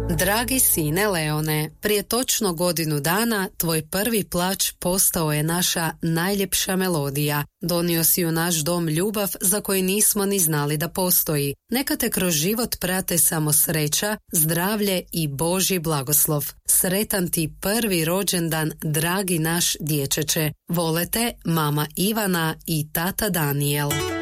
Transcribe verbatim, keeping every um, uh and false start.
Dragi sine Leone, prije točno godinu dana tvoj prvi plać postao je naša najljepša melodija. Donio si u naš dom ljubav za koji nismo ni znali da postoji. Neka te kroz život prate samo sreća, zdravlje i Božji blagoslov. Sretan ti prvi rođendan, dragi naš dječeče. Vole te mama Ivana i tata Daniel.